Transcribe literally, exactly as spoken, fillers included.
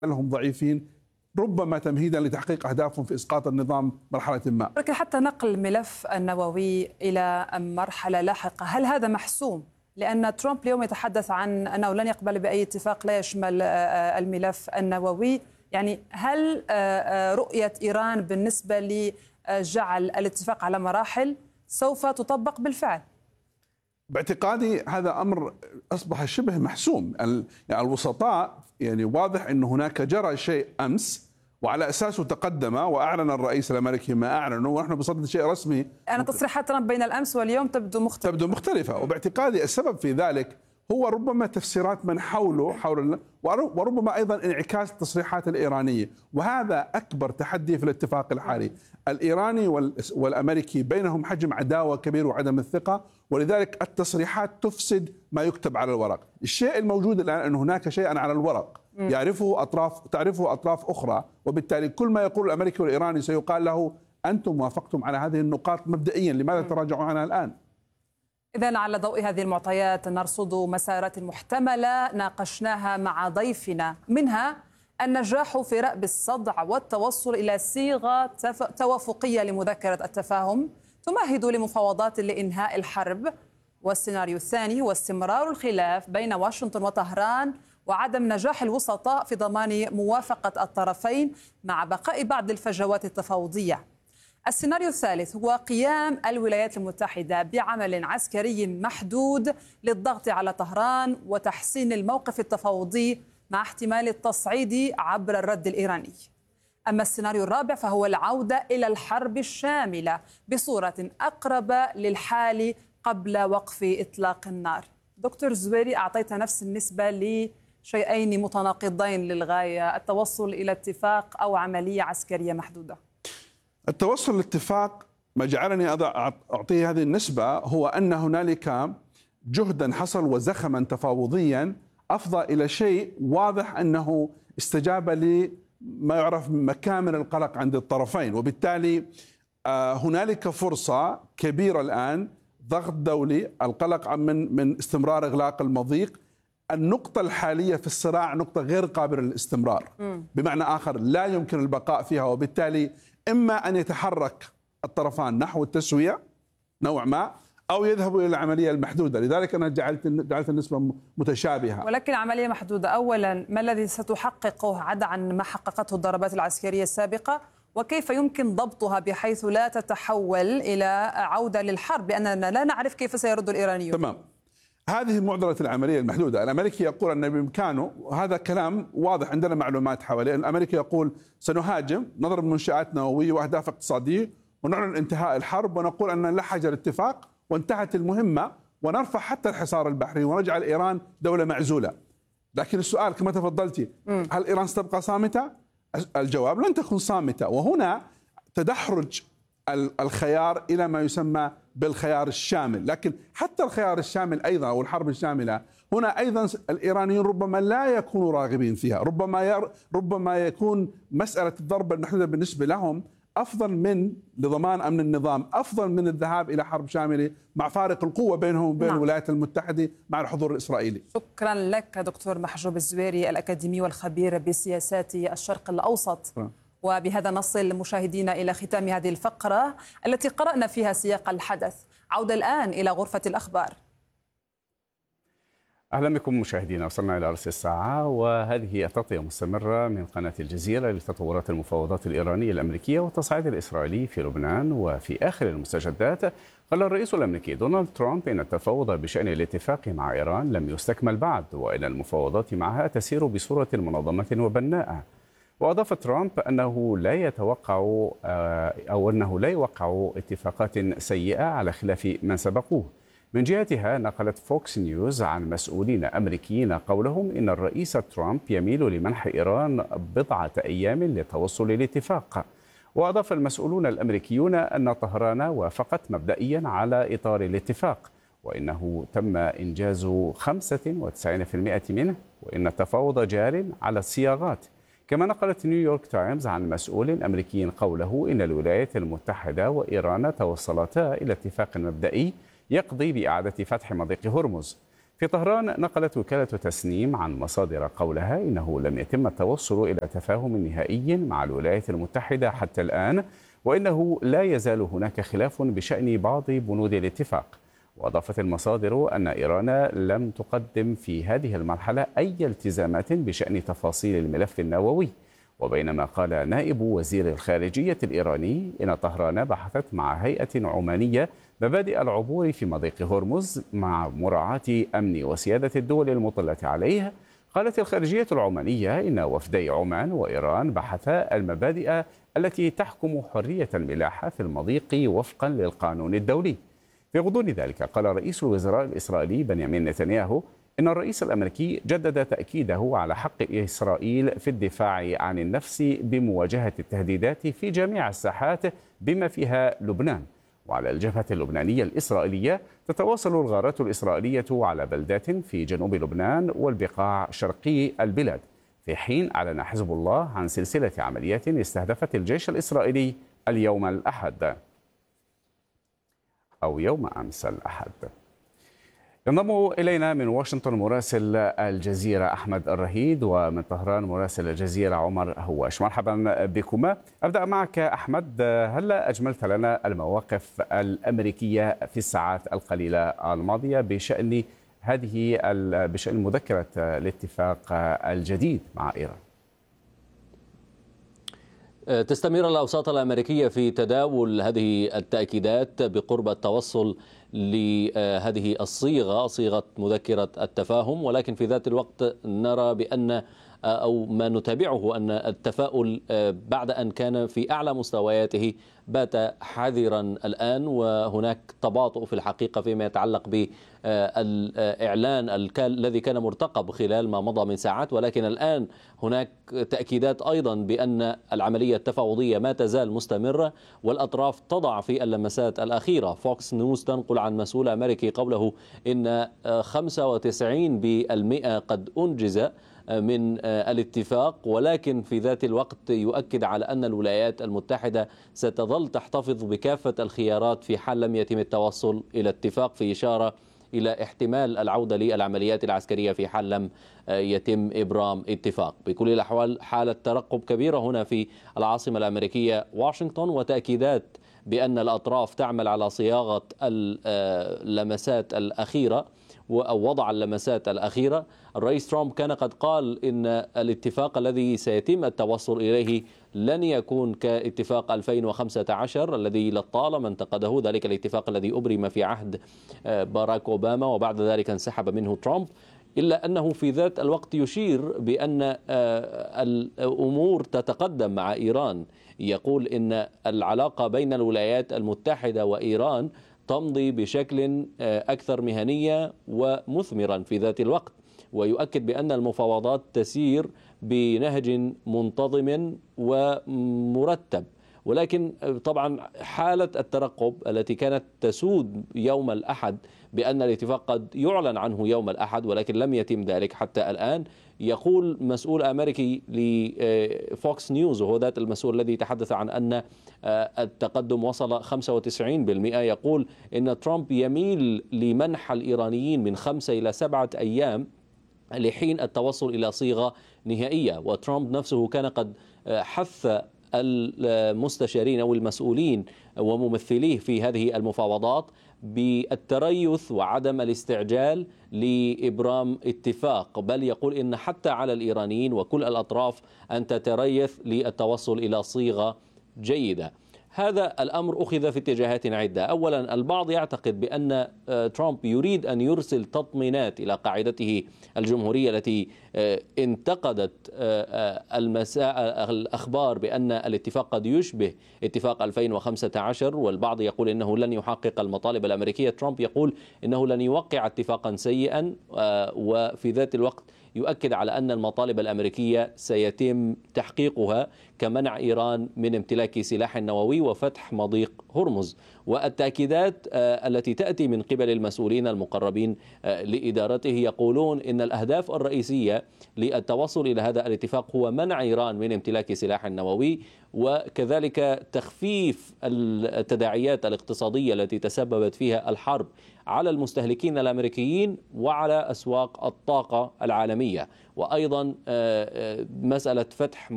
هم ضعيفين، ربما تمهيدا لتحقيق أهدافهم في إسقاط النظام مرحلة ما. لكن حتى نقل الملف النووي إلى مرحلة لاحقة، هل هذا محسوم؟ لأن ترامب اليوم يتحدث عن أنه لن يقبل بأي اتفاق لا يشمل الملف النووي. يعني هل رؤية إيران بالنسبة لجعل الاتفاق على مراحل سوف تطبق بالفعل؟ باعتقادي هذا أمر أصبح شبه محسوم. يعني الوسطاء يعني واضح أن هناك جرى شيء أمس وعلى أساسه تقدم وأعلن الرئيس الأمريكي ما أعلنه، ونحن بصدد شيء رسمي. أنا تصريحات ترامب بين الأمس واليوم تبدو مختلفة تبدو مختلفة وباعتقادي السبب في ذلك هو ربما تفسيرات من حوله حول وربما أيضا انعكاس التصريحات الإيرانية، وهذا أكبر تحدي في الاتفاق الحالي. الإيراني والأمريكي بينهم حجم عداوة كبير وعدم الثقة، ولذلك التصريحات تفسد ما يكتب على الورق. الشيء الموجود الآن أن هناك شيئا على الورق يعرفه أطراف تعرفه أطراف أخرى، وبالتالي كل ما يقول الأمريكي والإيراني سيقال له أنتم وافقتم على هذه النقاط مبدئيا، لماذا تراجعوا عنها الآن؟ إذن على ضوء هذه المعطيات نرصد مسارات محتملة ناقشناها مع ضيفنا، منها النجاح في رأب الصدع والتوصل إلى صيغة توافقية لمذكرة التفاهم تمهد لمفاوضات لإنهاء الحرب، والسيناريو الثاني هو استمرار الخلاف بين واشنطن وطهران وعدم نجاح الوسطاء في ضمان موافقة الطرفين مع بقاء بعض الفجوات التفاوضية. السيناريو الثالث هو قيام الولايات المتحدة بعمل عسكري محدود للضغط على طهران وتحسين الموقف التفاوضي مع احتمال التصعيد عبر الرد الإيراني. أما السيناريو الرابع فهو العودة إلى الحرب الشاملة بصورة أقرب للحال قبل وقف إطلاق النار. دكتور زويري، أعطيت نفس النسبة لشيئين متناقضين للغاية، التوصل إلى اتفاق أو عملية عسكرية محدودة. التوصل لاتفاق ما جعلني أعطيه هذه النسبة هو أن هنالك جهدا حصل وزخما تفاوضيا أفضى إلى شيء واضح أنه استجاب لما يعرف مكامن القلق عند الطرفين، وبالتالي هنالك فرصة كبيرة الآن ضغط دولي، القلق من من استمرار إغلاق المضيق. النقطة الحالية في الصراع نقطة غير قابلة للاستمرار، بمعنى آخر لا يمكن البقاء فيها، وبالتالي إما أن يتحرك الطرفان نحو التسوية نوع ما أو يذهبوا إلى العملية المحدودة. لذلك أنا جعلت جعلت النسبة متشابهة. ولكن عملية محدودة، أولا ما الذي ستحققه عدا عن ما حققته الضربات العسكرية السابقة؟ وكيف يمكن ضبطها بحيث لا تتحول إلى عودة للحرب، لأننا لا نعرف كيف سيرد الإيرانيون؟ تمام. هذه معضلة العملية المحدودة. الأمريكي يقول أن بإمكانه، وهذا كلام واضح عندنا معلومات حواليه، الأمريكي يقول سنهاجم، نضرب منشآت نووية وأهداف اقتصادية ونعلن انتهاء الحرب ونقول أن لا حاجة لاتفاق وانتهت المهمة ونرفع حتى الحصار البحري ونجعل إيران دولة معزولة. لكن السؤال كما تفضلتي، هل إيران ستبقى صامتة؟ الجواب لن تكون صامتة، وهنا تدحرج الخيار إلى ما يسمى بالخيار الشامل. لكن حتى الخيار الشامل أيضا أو الحرب الشاملة هنا أيضا الإيرانيين ربما لا يكونوا راغبين فيها، ربما ير ربما يكون مسألة الضربة المحدودة بالنسبة لهم أفضل من لضمان أمن النظام، أفضل من الذهاب إلى حرب شاملة مع فارق القوة بينهم وبين نعم. الولايات المتحدة مع الحضور الإسرائيلي. شكرا لك دكتور محجوب الزويري الأكاديمي والخبير بسياسات الشرق الأوسط. نعم. وبهذا نصل مشاهدينا إلى ختام هذه الفقرة التي قرأنا فيها سياق الحدث. عودة الآن إلى غرفة الأخبار. أهلا بكم مشاهدينا، وصلنا إلى رأس الساعة، وهذه هي تغطية مستمرة من قناة الجزيرة لتطورات المفاوضات الإيرانية الأمريكية والتصعيد الإسرائيلي في لبنان. وفي آخر المستجدات قال الرئيس الأمريكي دونالد ترامب إن التفاوض بشأن الاتفاق مع إيران لم يستكمل بعد، وإن المفاوضات معها تسير بصورة منظمة وبناءة. وأضاف ترامب أنه لا يتوقع أو أنه لا يوقع اتفاقات سيئة على خلاف من سبقوه. من جهتها نقلت فوكس نيوز عن مسؤولين أمريكيين قولهم إن الرئيس ترامب يميل لمنح إيران بضعة أيام للتوصل للاتفاق. وأضاف المسؤولون الأمريكيون أن طهران وافقت مبدئيا على إطار الاتفاق، وإنه تم إنجاز خمسة وتسعين بالمئة منه، وإن التفاوض جار على الصياغات. كما نقلت نيويورك تايمز عن مسؤول أمريكي قوله إن الولايات المتحدة وإيران توصلتا إلى اتفاق مبدئي يقضي بإعادة فتح مضيق هرمز. في طهران نقلت وكالة تسنيم عن مصادر قولها إنه لم يتم التوصل إلى تفاهم نهائي مع الولايات المتحدة حتى الآن، وإنه لا يزال هناك خلاف بشأن بعض بنود الاتفاق. وأضافت المصادر أن إيران لم تقدم في هذه المرحلة أي التزامات بشأن تفاصيل الملف النووي. وبينما قال نائب وزير الخارجية الإيراني إن طهران بحثت مع هيئة عمانية مبادئ العبور في مضيق هرمز مع مراعاة أمن وسيادة الدول المطلة عليه، قالت الخارجية العمانية إن وفدي عمان وإيران بحثا المبادئ التي تحكم حرية الملاحة في المضيق وفقا للقانون الدولي. في غضون ذلك قال رئيس الوزراء الإسرائيلي بنيامين نتنياهو إن الرئيس الأمريكي جدد تأكيده على حق إسرائيل في الدفاع عن النفس بمواجهة التهديدات في جميع الساحات بما فيها لبنان. وعلى الجبهة اللبنانية الإسرائيلية تتواصل الغارات الإسرائيلية على بلدات في جنوب لبنان والبقاع شرقي البلاد، في حين أعلن حزب الله عن سلسلة عمليات استهدفت الجيش الإسرائيلي اليوم الأحد أو يوم أمس الأحد. ينضم إلينا من واشنطن مراسل الجزيرة أحمد الرهيد، ومن طهران مراسل الجزيرة عمر هواش. مرحبا بكما. أبدأ معك أحمد، هلا أجملت لنا المواقف الأمريكية في الساعات القليلة الماضية بشأن هذه بشأن مذكرة الاتفاق الجديد مع إيران؟ تستمر الأوساط الأمريكية في تداول هذه التأكيدات بقرب التوصل لهذه الصيغة، صيغة مذكرة التفاهم، ولكن في ذات الوقت نرى بأن أو ما نتابعه أن التفاؤل بعد أن كان في أعلى مستوياته بات حذرا الآن، وهناك تباطؤ في الحقيقة فيما يتعلق بالإعلان الذي كان مرتقب خلال ما مضى من ساعات. ولكن الآن هناك تأكيدات أيضا بأن العملية التفاوضية ما تزال مستمرة والأطراف تضع في اللمسات الأخيرة. فوكس نيوز تنقل عن مسؤول أمريكي قوله إن خمسة وتسعين بالمئة قد أنجز من الاتفاق، ولكن في ذات الوقت يؤكد على أن الولايات المتحدة ستظل تحتفظ بكافة الخيارات في حال لم يتم التوصل إلى اتفاق، في إشارة إلى احتمال العودة للعمليات العسكرية في حال لم يتم إبرام اتفاق. بكل الأحوال حالة ترقب كبيرة هنا في العاصمة الأمريكية واشنطن، وتأكيدات بأن الأطراف تعمل على صياغة اللمسات الأخيرة أو وضع اللمسات الأخيرة. الرئيس ترامب كان قد قال إن الاتفاق الذي سيتم التوصل إليه لن يكون كاتفاق ألفين وخمسة عشر الذي لطالما انتقده، ذلك الاتفاق الذي أبرم في عهد باراك أوباما وبعد ذلك انسحب منه ترامب، إلا أنه في ذات الوقت يشير بأن الأمور تتقدم مع إيران. يقول إن العلاقة بين الولايات المتحدة وإيران تمضي بشكل أكثر مهنية ومثمرا في ذات الوقت، ويؤكد بأن المفاوضات تسير بنهج منتظم ومرتب. ولكن طبعا حالة الترقب التي كانت تسود يوم الأحد بأن الاتفاق قد يعلن عنه يوم الأحد ولكن لم يتم ذلك حتى الآن. يقول مسؤول أمريكي لفوكس نيوز، وهو ذات المسؤول الذي تحدث عن أن التقدم وصل خمسة وتسعين بالمئة، يقول إن ترامب يميل لمنح الإيرانيين من خمسة إلى سبعة أيام لحين التوصل إلى صيغة نهائية. وترامب نفسه كان قد حث المستشارين أو المسؤولين وممثليه في هذه المفاوضات بالتريث وعدم الاستعجال لإبرام اتفاق، بل يقول إن حتى على الإيرانيين وكل الأطراف أن تتريث للتوصل إلى صيغة جيدة. هذا الأمر أخذ في اتجاهات عدة. أولا، البعض يعتقد بأن ترامب يريد أن يرسل تطمينات إلى قاعدته الجمهورية التي انتقدت الأخبار بأن الاتفاق قد يشبه اتفاق ألفين وخمسة عشر، والبعض يقول إنه لن يحقق المطالب الأمريكية. ترامب يقول إنه لن يوقع اتفاقا سيئا، وفي ذات الوقت يؤكد على أن المطالب الأمريكية سيتم تحقيقها كمنع إيران من امتلاك سلاح نووي وفتح مضيق هرمز. والتأكيدات التي تأتي من قبل المسؤولين المقربين لإدارته يقولون إن الأهداف الرئيسية الأساسية للتوصل إلى هذا الاتفاق هو منع إيران من امتلاك سلاح نووي، وكذلك تخفيف التداعيات الاقتصادية التي تسببت فيها الحرب على المستهلكين الأمريكيين وعلى أسواق الطاقة العالمية، وأيضا مسألة فتح